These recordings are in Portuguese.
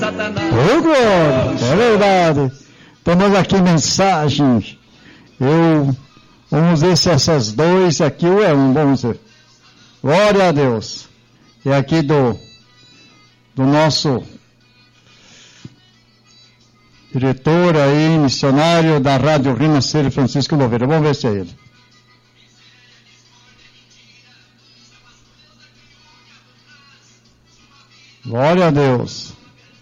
Oh, glória, é verdade. Temos aqui mensagens. Vamos ver se essas dois aqui ou é um. Vamos ver. Glória a Deus. É aqui do nosso diretor aí, missionário da Rádio Renascer, Francisco Louveira. Vamos ver se é ele. Glória a Deus.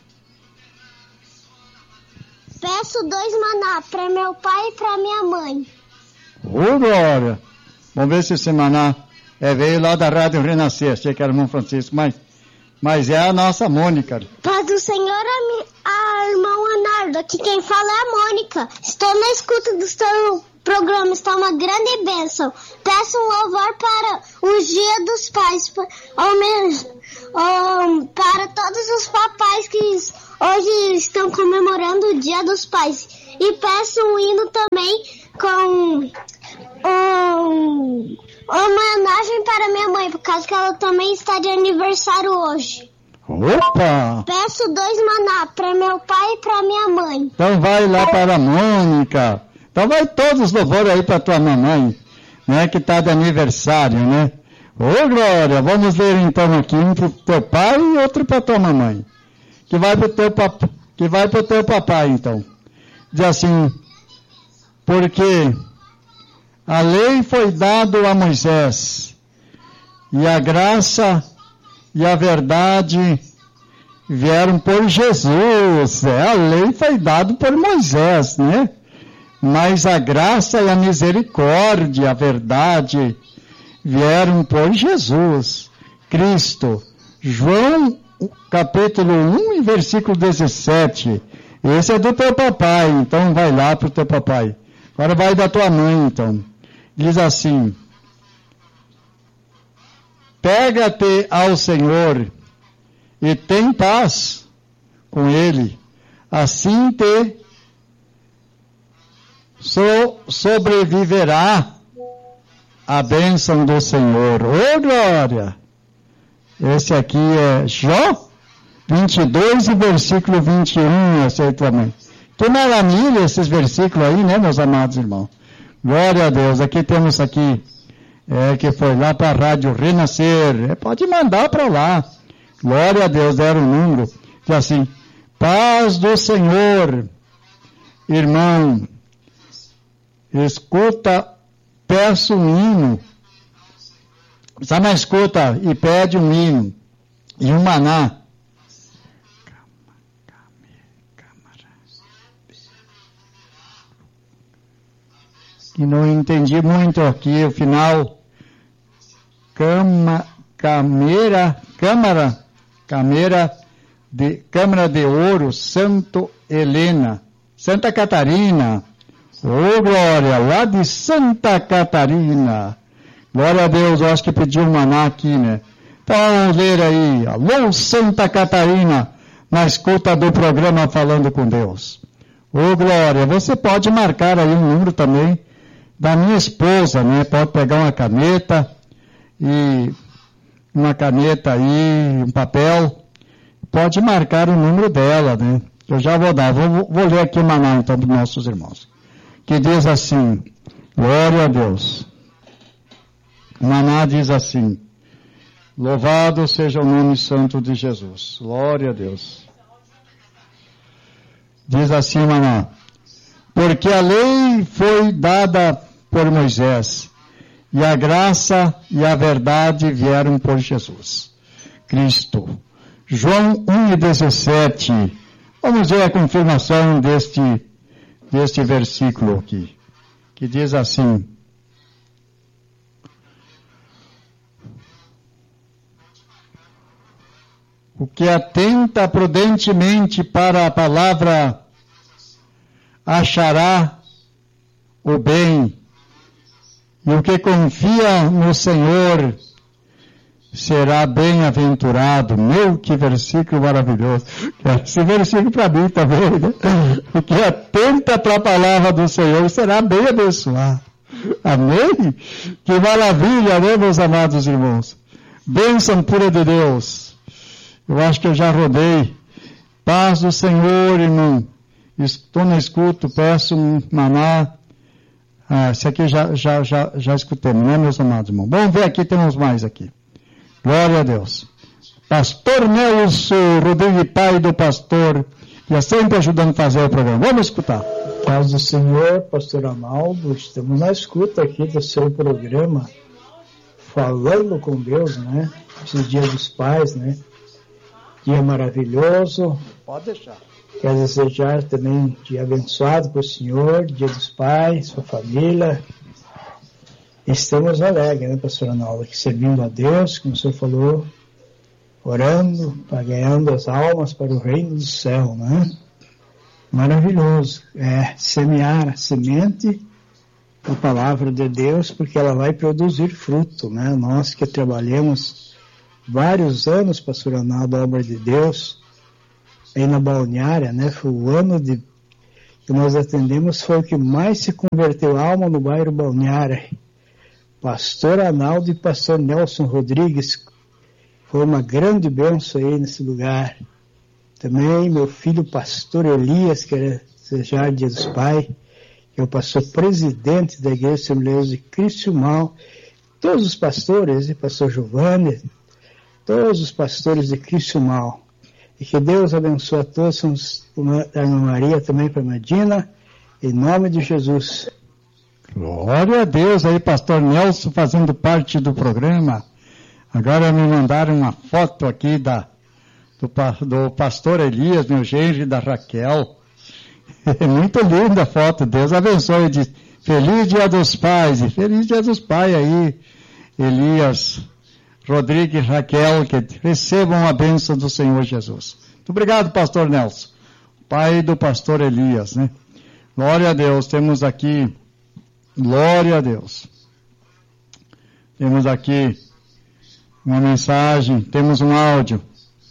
Peço 2 maná para meu pai e para minha mãe. Ô, glória. Vamos ver se esse maná veio lá da Rádio Renascer. Achei que era o irmão Francisco, mas é a nossa Mônica. Paz do Senhor, a irmão Leonardo. Aqui quem fala é a Mônica. Estou na escuta do seu programa. Está uma grande bênção. Peço um louvor para o Dia dos Pais. Para todos os papais que hoje estão comemorando o Dia dos Pais. E peço um hino também com uma homenagem para minha mãe, por causa que ela também está de aniversário hoje. Opa! Peço 2 maná para meu pai e para minha mãe. Então vai lá para a Mônica. Então vai todos os louvores aí para tua mamãe, né, que está de aniversário, né? Ô, glória! Vamos ler então aqui um para o teu pai e outro para tua mamãe. Que vai para o teu papai, então. Diz assim: porque a lei foi dada a Moisés, e a graça e a verdade vieram por Jesus. A lei foi dada por Moisés, né? Mas a graça e a misericórdia, a verdade, vieram por Jesus, Cristo. João, capítulo 1 e versículo 17. Esse é do teu papai, então vai lá para o teu papai. Agora vai da tua mãe, então. Diz assim: pega-te ao Senhor e tem paz com Ele. Assim te sobreviverá a bênção do Senhor. Ô, glória! Esse aqui é Jó 22 e versículo 21, eu sei também. Que maravilha esses versículos aí, né, meus amados irmãos? Glória a Deus. Aqui temos que foi lá para a Rádio Renascer. Pode mandar para lá. Glória a Deus, deram um número. Diz assim: paz do Senhor, irmão. Escuta, peço um hino. Está na escuta e pede um hino. E um maná. E não entendi muito aqui o final. Câmara de Ouro, Santo Helena, Santa Catarina. Ô, glória, lá de Santa Catarina. Glória a Deus, eu acho que pediu um maná aqui, né? Então vamos ler aí. Alô, Santa Catarina, na escuta do programa Falando com Deus. Ô, glória, você pode marcar aí um número também da minha esposa, né? Pode pegar uma caneta aí, um papel, pode marcar o número dela, né? Eu já vou dar, vou ler aqui o maná então dos nossos irmãos, que diz assim: glória a Deus. O maná diz assim: louvado seja o nome santo de Jesus. Glória a Deus. Diz assim, maná: porque a lei foi dada por Moisés, e a graça e a verdade vieram por Jesus, Cristo. João 1,17. Vamos ver a confirmação deste versículo aqui, que diz assim: o que atenta prudentemente para a palavra achará o bem, e o que confia no Senhor será bem-aventurado. Meu, que versículo maravilhoso. Esse versículo para mim também, né? O que atenta para a palavra do Senhor será bem abençoado. Amém? Que maravilha, né, meus amados irmãos? Bênção pura de Deus. Eu acho que eu já rodei Paz do Senhor, irmão. Estou na escuta, peço um maná. Esse aqui já escutemos, né, meus amados irmãos? Vamos ver aqui, temos mais aqui. Glória a Deus. Pastor Nelson Rodrigues, pai do pastor, que é sempre ajudando a fazer o programa. Vamos escutar. Paz do Senhor, pastor Arnaldo, estamos na escuta aqui do seu programa, falando com Deus, né? Esse dia dos pais, né? Dia maravilhoso. Pode deixar. Quero desejar também dia abençoado para o Senhor, dia dos pais, sua família. Estamos alegres, né, pastor Arnaldo, aqui servindo a Deus, como o senhor falou, orando, ganhando as almas para o reino do céu, né? Maravilhoso. Semear a semente da palavra de Deus, porque ela vai produzir fruto, né? Nós que trabalhamos vários anos, pastor Arnaldo, a obra de Deus, aí na Balneária, né? Foi o ano que nós atendemos, foi o que mais se converteu alma no bairro Balneária. Pastor Arnaldo e pastor Nelson Rodrigues, foi uma grande bênção aí nesse lugar. Também meu filho pastor Elias, que era desejar dia dos pais, que é o pastor presidente da Igreja Assembleia de Cristo Mal, todos os pastores, pastor Giovanni, todos os pastores de Cristo Mal. E que Deus abençoe a todos, a irmã Maria também para Medina, em nome de Jesus. Glória a Deus, aí pastor Nelson fazendo parte do programa. Agora me mandaram uma foto aqui do pastor Elias, meu genro, e da Raquel. É muito linda a foto, Deus abençoe. Feliz Dia dos Pais, e feliz Dia dos Pais aí, Elias Rodrigues e Raquel, que recebam a bênção do Senhor Jesus. Muito obrigado, pastor Nelson, pai do pastor Elias, né? Glória a Deus, temos aqui, glória a Deus. Temos aqui uma mensagem, temos um áudio.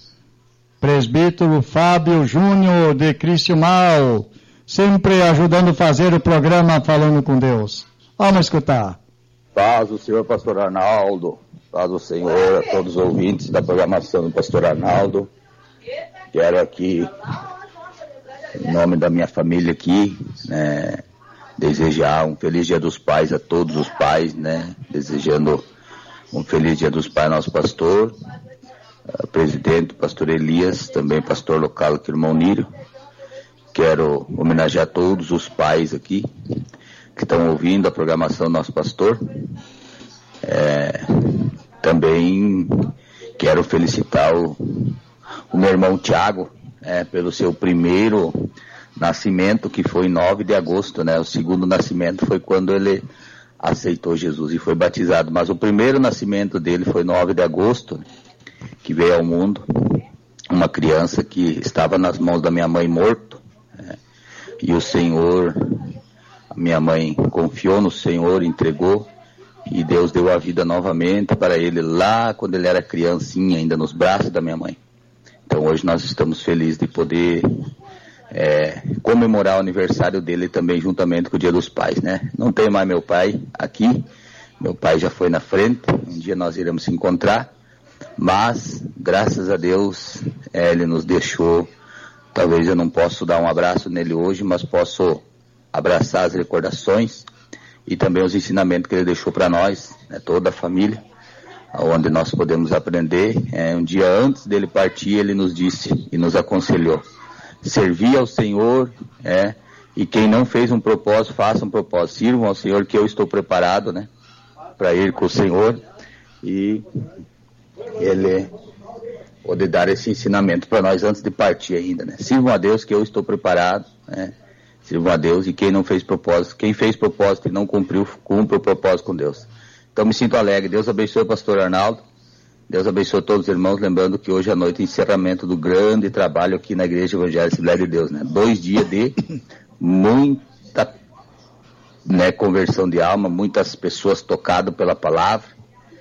Presbítero Fábio Júnior de Cristo Mal, sempre ajudando a fazer o programa Falando com Deus. Vamos escutar. Paz do Senhor, pastor Arnaldo. Paz do Senhor a todos os ouvintes da programação do pastor Arnaldo. Quero aqui, em nome da minha família aqui, né, desejar um feliz Dia dos Pais a todos os pais, né, desejando um feliz Dia dos Pais ao nosso pastor, presidente, pastor Elias, também pastor local aqui, irmão Nírio. Quero homenagear todos os pais aqui que estão ouvindo a programação do nosso pastor. Também quero felicitar o meu irmão Tiago, pelo seu primeiro nascimento, que foi em 9 de agosto, né? O segundo nascimento foi quando ele aceitou Jesus e foi batizado, mas o primeiro nascimento dele foi 9 de agosto, que veio ao mundo, uma criança que estava nas mãos da minha mãe morto, e o Senhor, a minha mãe confiou no Senhor, entregou, e Deus deu a vida novamente para ele lá quando ele era criancinha, ainda nos braços da minha mãe. Então hoje nós estamos felizes de poder comemorar o aniversário dele também juntamente com o Dia dos Pais, né? Não tem mais meu pai aqui, meu pai já foi na frente, um dia nós iremos se encontrar, mas graças a Deus ele nos deixou. Talvez eu não possa dar um abraço nele hoje, mas posso abraçar as recordações e também os ensinamentos que ele deixou para nós, né, toda a família, onde nós podemos aprender. Um dia antes dele partir, ele nos disse e nos aconselhou: servir ao Senhor, e quem não fez um propósito, faça um propósito. Sirvam ao Senhor, que eu estou preparado, né, para ir com o Senhor. E ele pode dar esse ensinamento para nós antes de partir ainda, né? Sirvam a Deus, que eu estou preparado, né? Sirvam a Deus, e quem não fez propósito, quem fez propósito e não cumpriu, cumpre o propósito com Deus. Então me sinto alegre. Deus abençoe o pastor Arnaldo, Deus abençoe todos os irmãos, lembrando que hoje à noite é encerramento do grande trabalho aqui na Igreja Evangélica Assembleia de Deus, né? 2 dias de muita, né, conversão de alma, muitas pessoas tocadas pela palavra.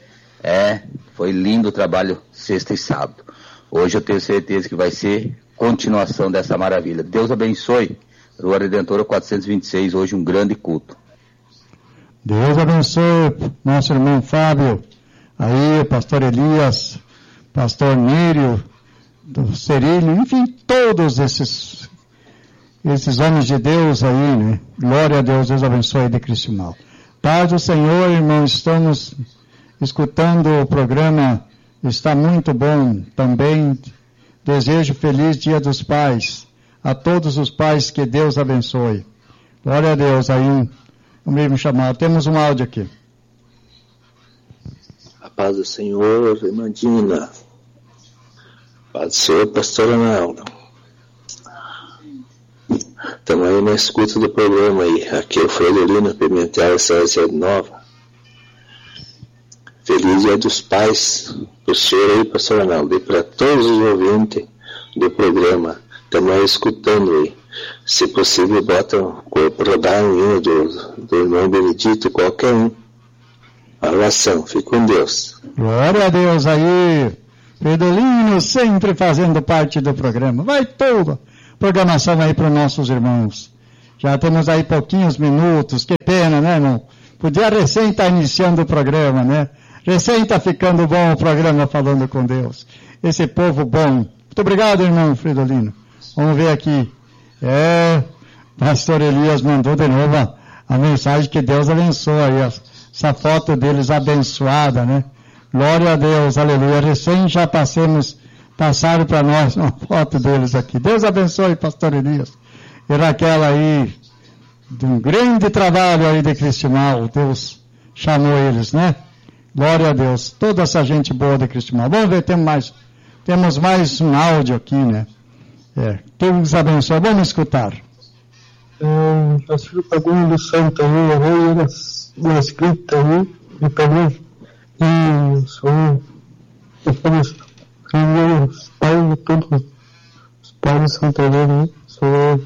Foi lindo o trabalho sexta e sábado. Hoje eu tenho certeza que vai ser continuação dessa maravilha. Deus abençoe. Rua Redentora 426, hoje um grande culto. Deus abençoe nosso irmão Fábio, aí pastor Elias, pastor Nírio, do Cerilho, enfim, todos esses homens de Deus aí, né? Glória a Deus, Deus abençoe de Cristiumal. Paz do Senhor, irmãos, estamos escutando o programa, está muito bom também. Desejo feliz Dia dos Pais a todos os pais, que Deus abençoe. Glória a Deus, aí o mesmo chamado. Temos um áudio aqui. A paz do Senhor, irmã Dina. Paz do Senhor, pastor Arnaldo. Estamos aí na escuta do programa aí. Aqui é o Fredolino Pimentel, César Nova. Feliz Dia dos Pais para o senhor aí, pastor Arnaldo, e para todos os ouvintes do programa. Estamos aí escutando aí. Se possível, bota para rodar um hino do irmão Benedito, qualquer um. A oração, fique com Deus. Glória a Deus aí. Fredolino sempre fazendo parte do programa. Vai toda programação aí para os nossos irmãos. Já temos aí pouquinhos minutos. Que pena, né, irmão? Podia recém estar iniciando o programa, né? Recém está ficando bom o programa Falando com Deus. Esse povo bom. Muito obrigado, irmão Fredolino. Vamos ver aqui. Pastor Elias mandou de novo a mensagem que Deus abençoe aí. Essa foto deles abençoada, né? Glória a Deus, aleluia. Recém já passaram para nós uma foto deles aqui. Deus abençoe, pastor Elias. E Raquel aí, de um grande trabalho aí de Cristiumal. Deus chamou eles, né? Glória a Deus. Toda essa gente boa de Cristiumal. Vamos ver, temos mais um áudio aqui, né? Deus abençoe. Vamos escutar. Pastor Fagundes do Santo aí, na escrita aí, de Pedro. E sou os pais de todos os pais de Santa Helena, sou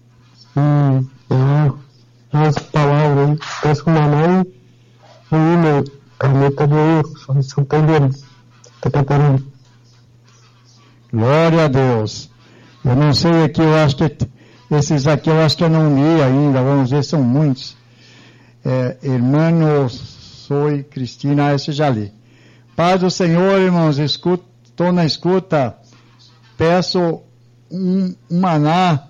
as palavras aí, peço uma mãe e uma caneta de ouro, sou de Santa Helena, Santa Catarina. Glória a Deus. Eu não sei aqui, eu acho que esses aqui eu acho que eu não li ainda, vamos ver, são muitos. Hermano Soy Cristina, esse já li. Paz do Senhor, irmãos, estou na escuta, peço um maná,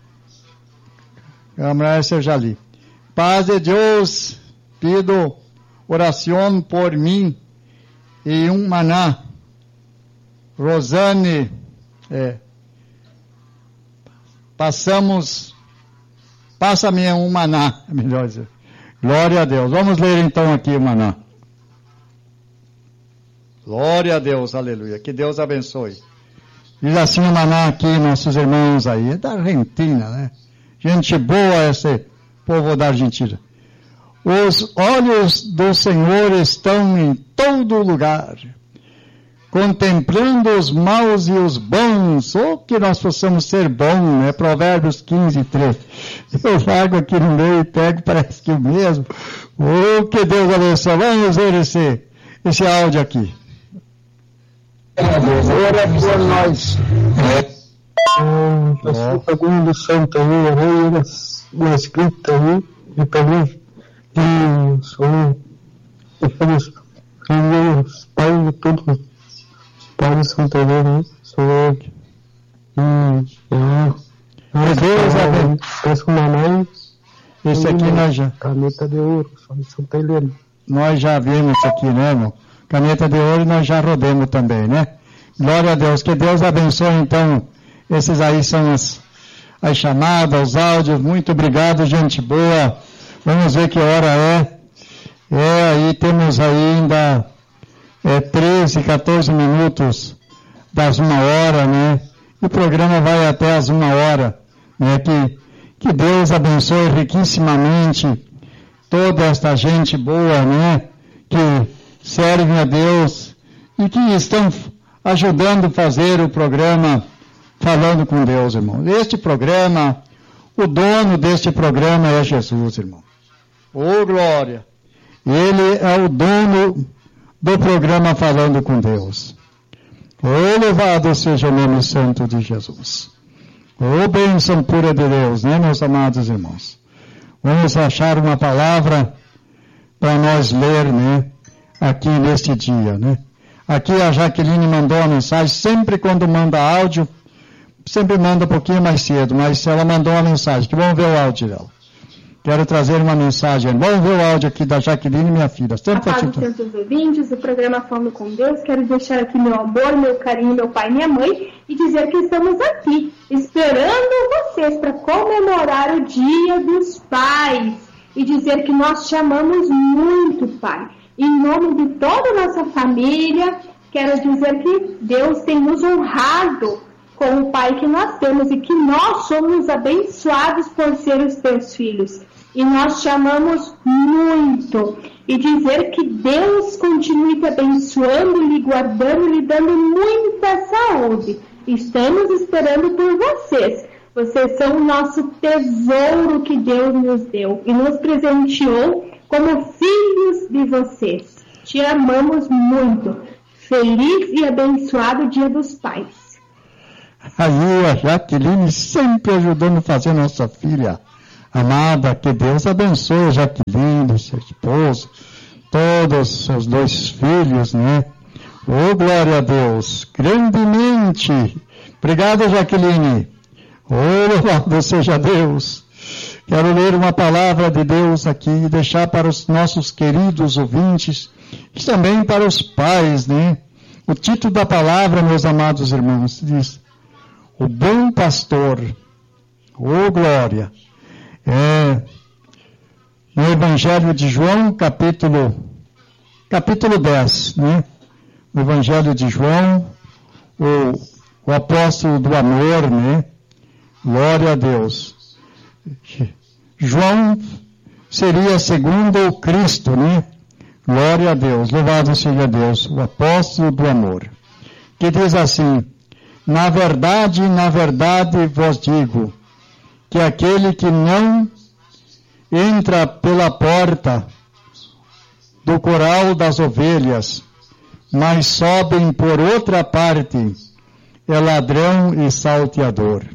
esse eu já li. Paz de Deus, pido oração por mim e um maná. Rosane, passa-me um maná, melhor dizer. Glória a Deus. Vamos ler então aqui o maná. Glória a Deus, aleluia. Que Deus abençoe. Diz assim o maná aqui, nossos irmãos aí, é da Argentina, né? Gente boa esse povo da Argentina. Os olhos do Senhor estão em todo lugar, contemplando os maus e os bons, ou que nós possamos ser bons, né? Provérbios 15:3. Eu largo aqui no meio e pego, parece que o mesmo. Oh, que Deus abençoe. Vamos ver esse áudio aqui. Ora por nós. Pastor Fagundes do Santo aí, na escrita aí, de Pedro. E sou os pais de todos os pais de Santa Helena, sou Deus abençoe. Peço uma mãe. Esse aqui nós já. Caneta de ouro, sou de Santa Helena. Nós já vimos isso aqui, né, irmão? Caneta de ouro nós já rodemos também, né? Glória a Deus. Que Deus abençoe, então. Esses aí são as chamadas, os áudios. Muito obrigado, gente boa. Vamos ver que hora é. Aí temos ainda 13, 14 minutos das 1h, né? O programa vai até as 1h, né? Que Deus abençoe riquissimamente toda esta gente boa, né? Que servem a Deus e que estão ajudando a fazer o programa Falando com Deus, irmão. Este programa, o dono deste programa é Jesus, irmão. Ô, glória! Ele é o dono do programa Falando com Deus. Ô, louvado seja o nome santo de Jesus. Ô, bênção pura de Deus, né, meus amados irmãos? Vamos achar uma palavra para nós ler, né, aqui neste dia, né? Aqui a Jaqueline mandou uma mensagem, sempre quando manda áudio, sempre manda um pouquinho mais cedo, mas ela mandou uma mensagem, que vamos ver o áudio dela. Quero trazer uma mensagem. Vamos ver o áudio aqui da Jaqueline, minha filha. Sempre a paz dos ouvintes, o programa Fome com Deus. Quero deixar aqui meu amor, meu carinho, meu pai e minha mãe, e dizer que estamos aqui, esperando vocês para comemorar o Dia dos Pais. E dizer que nós te amamos muito, Pai. Em nome de toda a nossa família, quero dizer que Deus tem nos honrado com o Pai que nós temos e que nós somos abençoados por ser os teus filhos. E nós te amamos muito. E dizer que Deus continue te abençoando, lhe guardando, lhe dando muita saúde. Estamos esperando por vocês. Vocês são o nosso tesouro que Deus nos deu e nos presenteou como filhos de vocês. Te amamos muito. Feliz e abençoado Dia dos Pais. Aí a Jaqueline sempre ajudando a fazer nossa filha amada. Que Deus abençoe a Jaqueline, seu esposo, todos os seus 2 filhos, né? Oh, glória a Deus, grandemente. Obrigado, Jaqueline. Oh, louvado seja Deus. Quero ler uma palavra de Deus aqui e deixar para os nossos queridos ouvintes e também para os pais, né? O título da palavra, meus amados irmãos, diz: O Bom Pastor. Oh, glória. No Evangelho de João, capítulo 10, né? No Evangelho de João, o apóstolo do amor, né? Glória a Deus. João seria segundo o Cristo, né? Glória a Deus, louvado seja Deus, o apóstolo do amor. Que diz assim: na verdade vos digo, que aquele que não entra pela porta do curral das ovelhas, mas sobem por outra parte, é ladrão e salteador.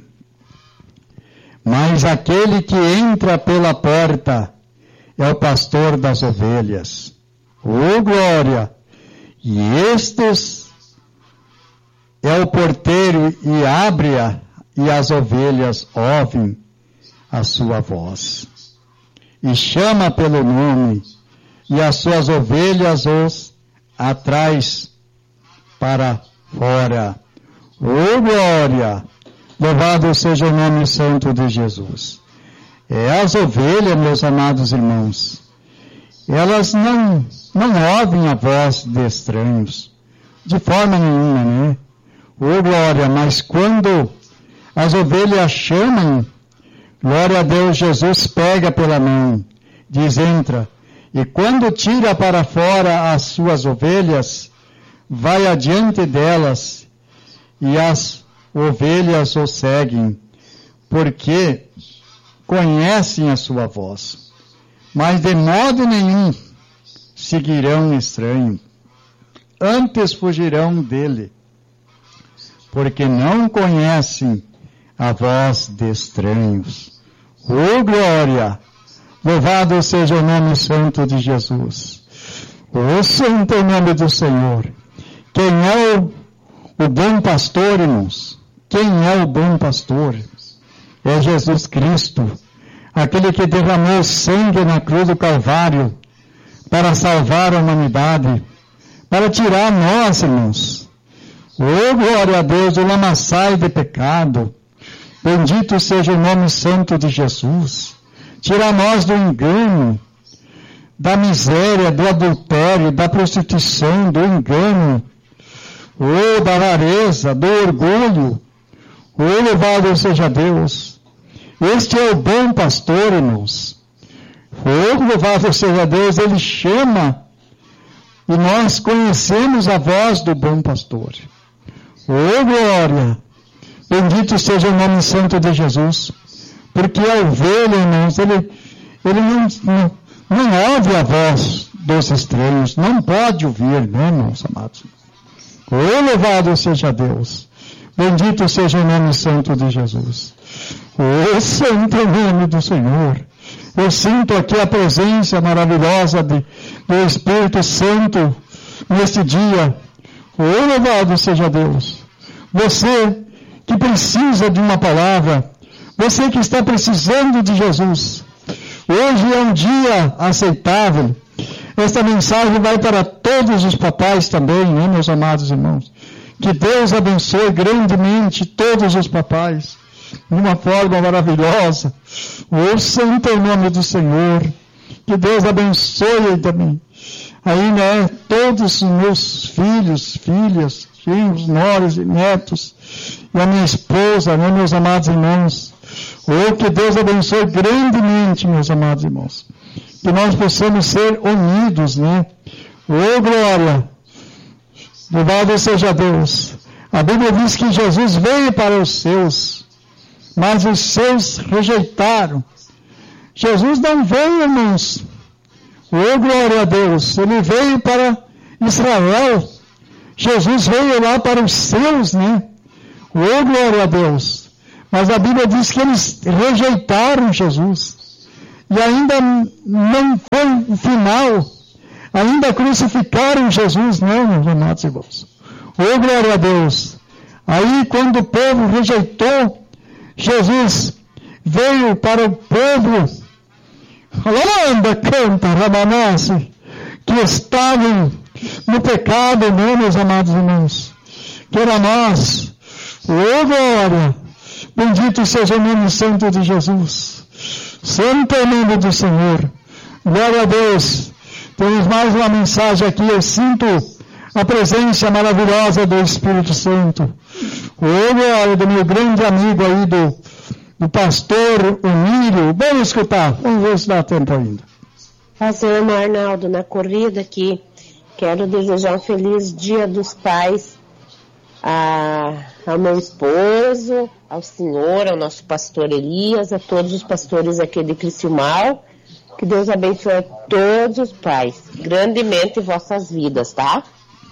Mas aquele que entra pela porta é o pastor das ovelhas. Oh, glória! E estes é o porteiro e abre-a, e as ovelhas ouvem a sua voz. E chama pelo nome, e as suas ovelhas os atraz para fora. Oh, glória! Louvado seja o nome santo de Jesus. As ovelhas, meus amados irmãos, elas não ouvem a voz de estranhos, de forma nenhuma, né? Oh, glória! Mas quando as ovelhas chamam, glória a Deus, Jesus pega pela mão, diz: entra. E quando tira para fora as suas ovelhas, vai adiante delas, e as ovelhas o seguem, porque conhecem a sua voz. Mas de modo nenhum seguirão estranho, antes fugirão dele, porque não conhecem a voz de estranhos. Oh, glória! Louvado seja o nome santo de Jesus. Oh, santo é o nome do Senhor. Quem é o bom pastor, irmãos? Quem é o bom pastor? É Jesus Cristo, aquele que derramou sangue na cruz do Calvário para salvar a humanidade, para tirar nós, irmãos. Oh, glória a Deus, o lamaçai de pecado. Bendito seja o nome santo de Jesus. Tira nós do engano, da miséria, do adultério, da prostituição, do engano, oh, da avareza, do orgulho. Oh, louvado seja Deus. Este é o bom pastor, irmãos. Oh, louvado seja Deus, ele chama, e nós conhecemos a voz do bom pastor. Oh, glória! Bendito seja o nome santo de Jesus. Porque a ovelha, irmãos, ele não ouve a voz dos estranhos, não pode ouvir, né, irmãos amados? Oh, louvado seja Deus. Bendito seja o nome santo de Jesus. Oh, santo é o nome do Senhor. Eu sinto aqui a presença maravilhosa do Espírito Santo neste dia. Oh, louvado seja Deus. Você que precisa de uma palavra, você que está precisando de Jesus, hoje é um dia aceitável. Esta mensagem vai para todos os papais também, né, meus amados irmãos? Que Deus abençoe grandemente todos os papais, de uma forma maravilhosa. O santo é o nome do Senhor. Que Deus abençoe também. Aí, né, todos os meus filhos, filhas, filhos, noras e netos, e a minha esposa, né, meus amados irmãos. Oh, que Deus abençoe grandemente, meus amados irmãos. Que nós possamos ser unidos, né? Oh, glória! Louvado seja Deus. A Bíblia diz que Jesus veio para os seus, mas os seus rejeitaram. Jesus não veio, irmãos. Oh, glória a Deus. Ele veio para Israel. Jesus veio lá para os seus, né? Oh, glória a Deus. Mas a Bíblia diz que eles rejeitaram Jesus. E ainda não foi o final. Ainda crucificaram Jesus, né, meus amados irmãos? Oh, glória a Deus. Aí, quando o povo rejeitou, Jesus veio para o povo, canta, Rabanassi, que estavam no pecado, né, meus amados irmãos? Que era nós. Oh, glória. Bendito seja o nome santo de Jesus. Santo é o nome do Senhor. Glória a Deus. Temos mais uma mensagem aqui. Eu sinto a presença maravilhosa do Espírito Santo. Oh, glória do meu grande amigo aí, do pastor Emílio. Vamos escutar. Vamos ver se dá tempo ainda. Pastor irmão Arnaldo, na corrida aqui, quero desejar um feliz Dia dos Pais ao meu esposo, ao senhor, ao nosso pastor Elias, a todos os pastores aqui de Criciúmal. Que Deus abençoe a todos os pais, grandemente em vossas vidas, tá?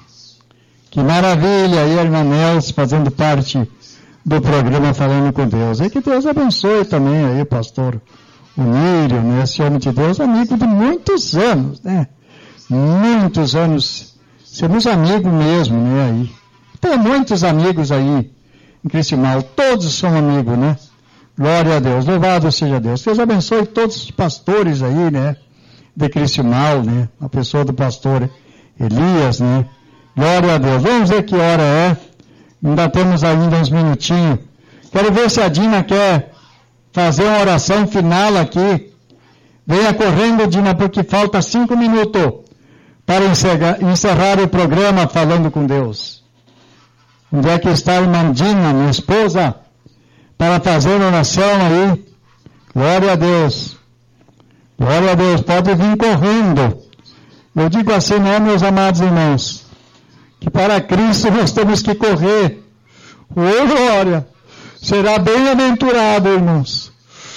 Que maravilha, aí a irmã Nelson fazendo parte do programa Falando com Deus. E que Deus abençoe também aí o pastor Onírio, né? Esse homem de Deus, amigo de muitos anos, né? Muitos anos, somos amigos mesmo, né? Aí. Tem muitos amigos aí em Criciúmal, todos são amigos, né? Glória a Deus, louvado seja Deus. Deus abençoe todos os pastores aí, né? De Criciúmal, né? A pessoa do pastor Elias, né? Glória a Deus. Vamos ver que hora é. Ainda temos ainda uns minutinhos. Quero ver se a Dina quer fazer uma oração final aqui. Venha correndo, Dina, porque falta 5 minutos para encerrar o programa Falando com Deus. Onde é que está a irmã Dina, minha esposa? Para fazer oração aí. Glória a Deus. Glória a Deus. Pode vir correndo. Eu digo assim, né, meus amados irmãos? Que para Cristo nós temos que correr. Oh, glória! Será bem-aventurado, irmãos.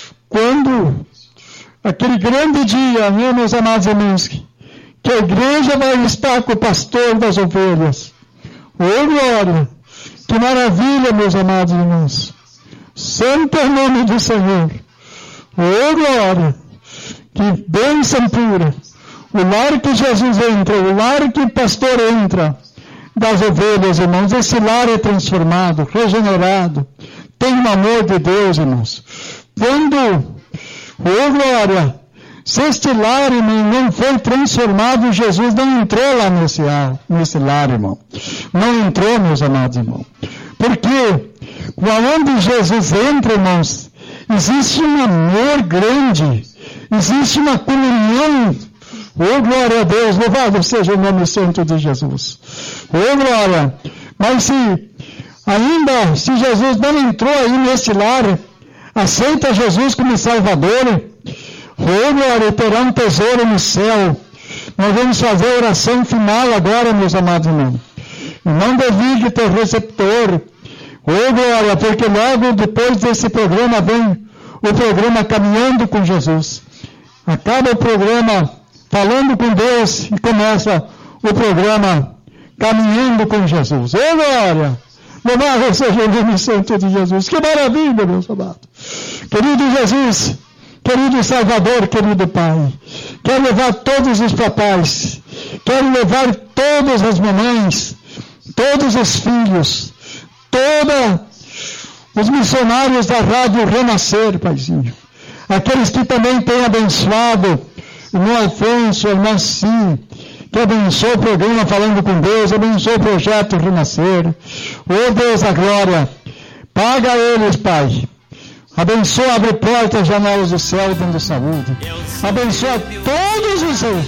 Quando aquele grande dia, né, meus amados irmãos, que a igreja vai estar com o pastor das ovelhas. Oh, glória! Que maravilha, meus amados irmãos. Santo é o nome do Senhor. Oh, glória! Que bênção pura. O lar que Jesus entra, o lar que o pastor entra das ovelhas, irmãos. Esse lar é transformado, regenerado. Tem o amor de Deus, irmãos. Quando, oh, glória! Se este lar, irmão, não foi transformado, Jesus não entrou lá nesse lar, irmão. Não entrou, meus amados irmãos. Porque onde Jesus entra, irmãos, existe um amor grande, existe uma comunhão. Oh, glória a Deus, louvado seja o nome santo de Jesus. Oh, glória. Mas se Jesus não entrou aí nesse lar, aceita Jesus como Salvador, oh, glória, terá um tesouro no céu. Nós vamos fazer a oração final agora, meus amados irmãos. Não desligue teu receptor. Oh, glória, porque logo depois desse programa vem o programa Caminhando com Jesus. Acaba o programa Falando com Deus e começa o programa Caminhando com Jesus. Oh, glória! Louvado seja o nome santo de Jesus. Que maravilha, meus amados. Querido Jesus, querido Salvador, querido Pai, quero levar todos os papais, quero levar todas as mamães, todos os filhos, todos os missionários da Rádio Renascer, Paizinho. Aqueles que também têm abençoado o irmão Alfonso, o irmão Sim, que abençoa o programa Falando com Deus, abençoa o projeto Renascer. Oh Deus da glória, paga eles, Pai. Abençoa, abre portas, janelas do céu, dando saúde. Abençoa todos os